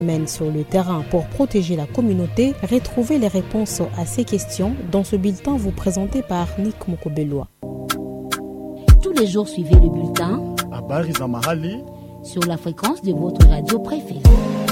mène sur le terrain pour protéger la communauté. Retrouvez les réponses à ces questions dans ce bulletin vous présenté par Nick Mokobeloa. Tous les jours, suivez le bulletin Habari za mahali sur la fréquence de votre radio préférée.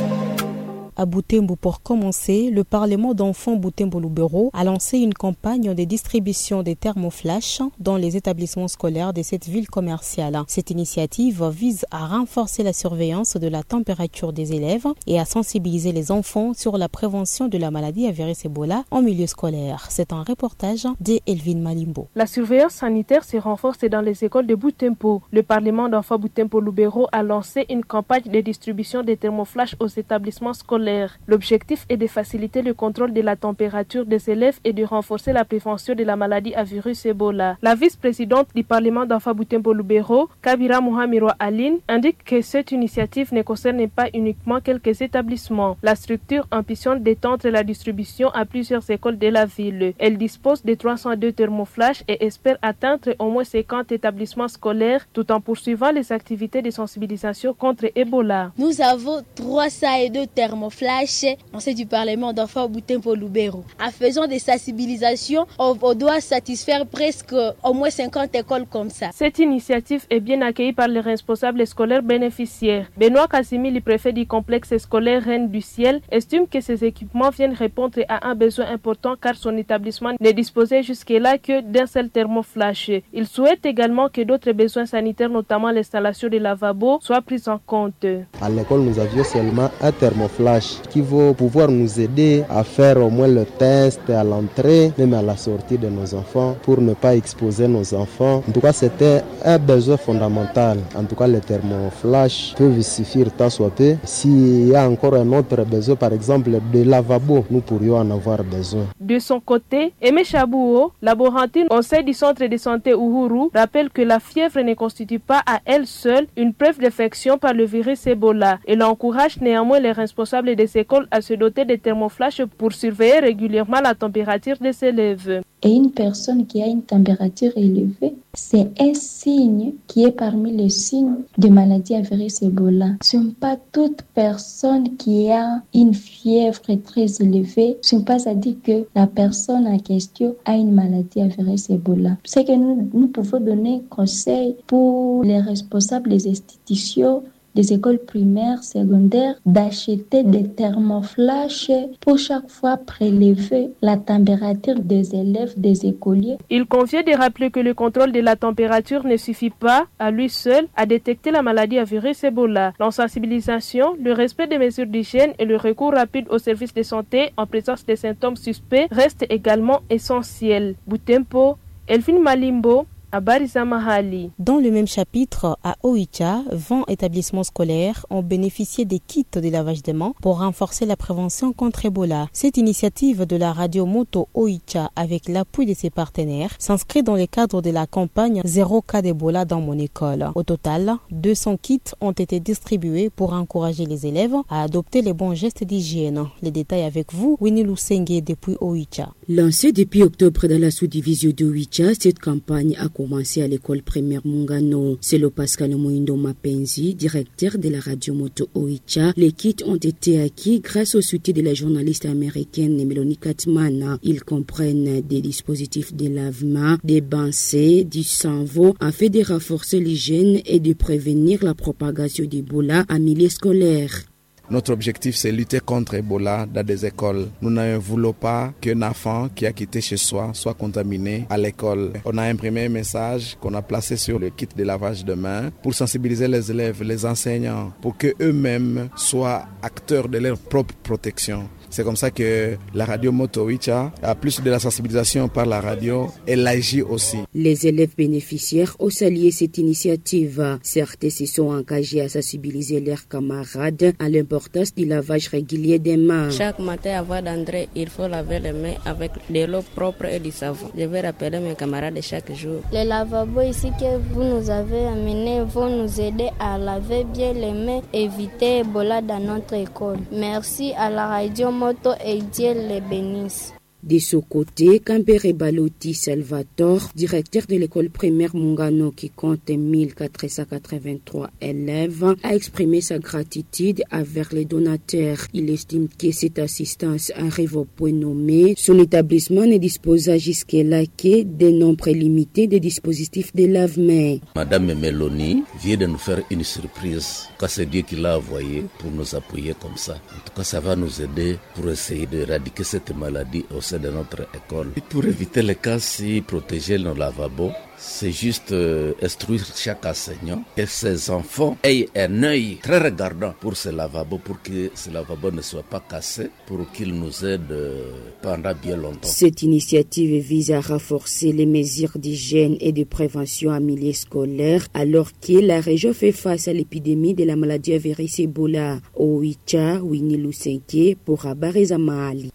À Butembo, pour commencer, le Parlement d'enfants Butembo-Lubero a lancé une campagne de distribution des thermoflash dans les établissements scolaires de cette ville commerciale. Cette initiative vise à renforcer la surveillance de la température des élèves et à sensibiliser les enfants sur la prévention de la maladie à virus Ebola en milieu scolaire. C'est un reportage d'Elvin Malimbo. La surveillance sanitaire se renforce dans les écoles de Butembo. Le Parlement d'enfants Butembo-Lubero a lancé une campagne de distribution des thermoflash aux établissements scolaires. L'objectif est de faciliter le contrôle de la température des élèves et de renforcer la prévention de la maladie à virus Ebola. La vice-présidente du Parlement d'enfants Butembo-Lubero, Kabira Muhamirwa Aline, indique que cette initiative ne concerne pas uniquement quelques établissements. La structure ambitionne d'étendre la distribution à plusieurs écoles de la ville. Elle dispose de 302 thermoflash et espère atteindre au moins 50 établissements scolaires tout en poursuivant les activités de sensibilisation contre Ebola. Nous avons 302 thermoflash lancé du Parlement d'enfants Butembo-Lubero. En faisant des sensibilisations, on doit satisfaire presque au moins 50 écoles comme ça. Cette initiative est bien accueillie par les responsables scolaires bénéficiaires. Benoît Kassimi, le préfet du complexe scolaire Reine du Ciel, estime que ces équipements viennent répondre à un besoin important car son établissement ne disposait jusque-là que d'un seul thermoflash. Il souhaite également que d'autres besoins sanitaires, notamment l'installation de lavabos, soient pris en compte. À l'école, nous avions seulement un thermoflash qui va pouvoir nous aider à faire au moins le test à l'entrée, même à la sortie de nos enfants, pour ne pas exposer nos enfants. En tout cas, c'était un besoin fondamental. En tout cas, les thermoflash peuvent suffire tant soit peu. S'il y a encore un autre besoin, par exemple, de lavabo, nous pourrions en avoir besoin. De son côté, Aimé Chabouo, laborantine au sein du centre de santé Uhuru, rappelle que la fièvre ne constitue pas à elle seule une preuve d'infection par le virus Ebola. Elle encourage néanmoins les responsables des écoles à se doter de thermoflash pour surveiller régulièrement la température des élèves. Et une personne qui a une température élevée, c'est un signe qui est parmi les signes de maladie à virus Ebola. Ce n'est pas toute personne qui a une fièvre très élevée, ce n'est pas à dire que la personne en question a une maladie à virus Ebola. C'est que nous pouvons donner conseil pour les responsables des institutions, des écoles primaires, secondaires, d'acheter des thermoflash pour chaque fois prélever la température des élèves, des écoliers. Il convient de rappeler que le contrôle de la température ne suffit pas à lui seul à détecter la maladie à virus Ebola. La sensibilisation, le respect des mesures d'hygiène et le recours rapide aux services de santé en présence des symptômes suspects restent également essentiels. Butembo, Elvin Malimbo, Dans le même chapitre, à Oicha, 20 établissements scolaires ont bénéficié des kits de lavage des mains pour renforcer la prévention contre Ebola. Cette initiative de la radio Moto Oicha, avec l'appui de ses partenaires, s'inscrit dans le cadre de la campagne Zéro cas d'Ebola dans mon école. Au total, 200 kits ont été distribués pour encourager les élèves à adopter les bons gestes d'hygiène. Les détails avec vous, Winnie Lusenge depuis Oicha. Lancée depuis octobre dans la sous-division de Oicha, cette campagne a commencé à l'école primaire Mungano. Selon Pascal Moindo Mapenzi, directeur de la radio Moto Oicha, les kits ont été acquis grâce au soutien de la journaliste américaine Melanie Katman. Ils comprennent des dispositifs de lavement, des bains, du savon, afin de renforcer l'hygiène et de prévenir la propagation d'Ebola en milieu scolaire. Notre objectif, c'est lutter contre Ebola dans des écoles. Nous ne voulons pas qu'un enfant qui a quitté chez soi soit contaminé à l'école. On a imprimé un message qu'on a placé sur le kit de lavage de mains pour sensibiliser les élèves, les enseignants, pour qu'eux-mêmes soient acteurs de leur propre protection. C'est comme ça que la radio Moto Oicha a plus de la sensibilisation par la radio, elle agit aussi. Les élèves bénéficiaires ont salué cette initiative. Certains se sont engagés à sensibiliser leurs camarades à l'importance du lavage régulier des mains. Chaque matin avant d'entrer, il faut laver les mains avec de l'eau propre et du savon. Je vais rappeler mes camarades chaque jour. Les lavabos ici que vous nous avez amenés vont nous aider à laver bien les mains, éviter Ebola dans notre école. Merci à la radio Moto et Dieu les bénisse. De son côté, Kambere Baloti Salvatore, directeur de l'école primaire Mungano qui compte 1483 élèves, a exprimé sa gratitude envers les donateurs. Il estime que cette assistance arrive au point nommé. Son établissement ne disposa jusque-là que d'un nombre limité de dispositifs de lave-mains. Madame Mélanie vient de nous faire une surprise. C'est Dieu qui l'a envoyé pour nous appuyer comme ça. En tout cas, ça va nous aider pour essayer d'éradiquer cette maladie au sein de notre école. Et pour éviter les cas, si protéger nos lavabos, c'est juste instruire chaque enseignant que ses enfants aient un œil très regardant pour ces lavabos, pour que ces lavabos ne soient pas cassés, pour qu'ils nous aident pendant bien longtemps. Cette initiative vise à renforcer les mesures d'hygiène et de prévention en milieu scolaire, alors que la région fait face à l'épidémie de la maladie à virus Ebola. Oicha, Winnie Lusenke pour Habari Mahali.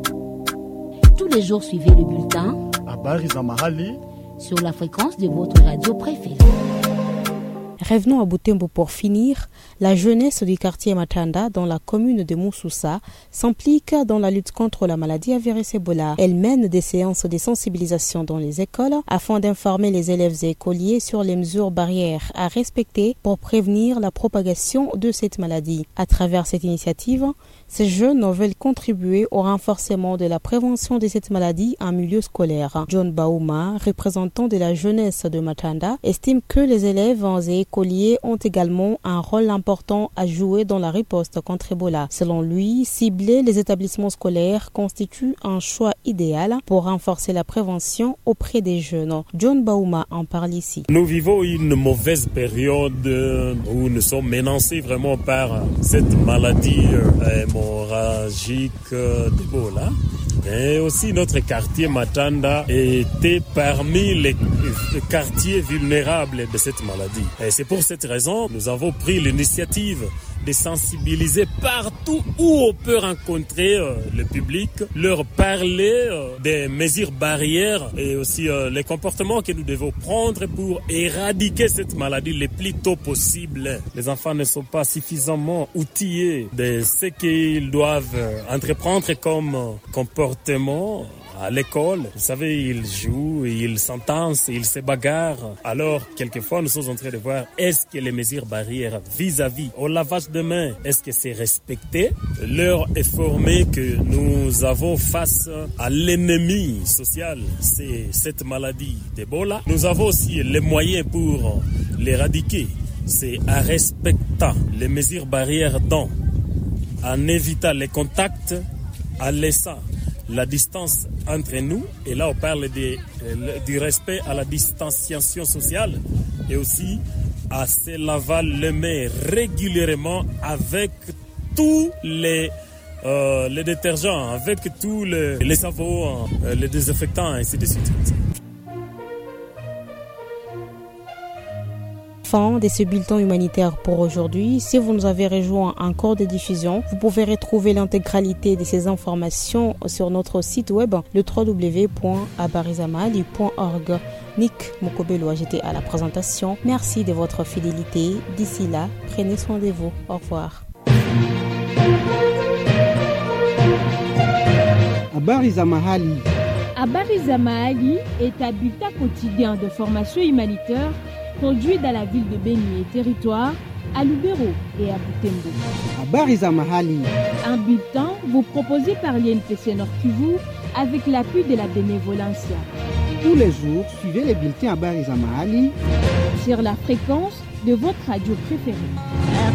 Tous les jours, suivez le bulletin Habari Mahali sur la fréquence de votre radio préférée. Revenons à Butembo pour finir. La jeunesse du quartier Matanda, dans la commune de Moussoussa, s'implique dans la lutte contre la maladie à virus Ebola. Elle mène des séances de sensibilisation dans les écoles afin d'informer les élèves et écoliers sur les mesures barrières à respecter pour prévenir la propagation de cette maladie. À travers cette initiative, ces jeunes veulent contribuer au renforcement de la prévention de cette maladie en milieu scolaire. John Bauma, représentant de la jeunesse de Matanda, estime que les élèves et écoliers ont également un rôle important à jouer dans la riposte contre Ebola. Selon lui, cibler les établissements scolaires constitue un choix idéal pour renforcer la prévention auprès des jeunes. John Bauma en parle ici. Nous vivons une mauvaise période où nous sommes menacés vraiment par cette maladie hémorragique d'Ebola. Et aussi notre quartier Matanda était parmi les quartiers vulnérables de cette maladie. Et c'est pour cette raison que nous avons pris l'initiative de sensibiliser partout où on peut rencontrer le public, leur parler des mesures barrières et aussi les comportements que nous devons prendre pour éradiquer cette maladie le plus tôt possible. Les enfants ne sont pas suffisamment outillés de ce qu'ils doivent entreprendre comme comportement à l'école. Vous savez, ils jouent, ils s'entendent, ils se bagarrent. Alors, quelquefois, nous sommes en train de voir, est-ce que les mesures barrières vis-à-vis au lavage de mains, est-ce que c'est respecté? Leur informer que nous avons face à l'ennemi social, c'est cette maladie d'Ebola. Nous avons aussi les moyens pour l'éradiquer. C'est en respectant les mesures barrières en évitant les contacts, en laissant la distance entre nous, et là on parle du respect à la distanciation sociale, et aussi à se laver les mains régulièrement avec tous les détergents, avec tous les savons, les désinfectants, et ainsi de suite. Fin de ce bulletin humanitaire pour aujourd'hui. Si vous nous avez rejoint en cours de diffusion, vous pouvez retrouver l'intégralité de ces informations sur notre site web, le www.habarizamahali.org. Nick Mokobelo a été à la présentation. Merci de votre fidélité. D'ici là, prenez soin de vous. Au revoir. Habarizamahali. Habarizamahali est un bulletin quotidien de formation humanitaire produit dans la ville de Beni et territoire, à Lubero et à Butembo. Habarizamahali. Un bulletin vous proposé par l'INPC Nord Kivu avec l'appui de la bénévolencia. Tous les jours, suivez les bulletins Habarizamahali sur la fréquence de votre radio préférée.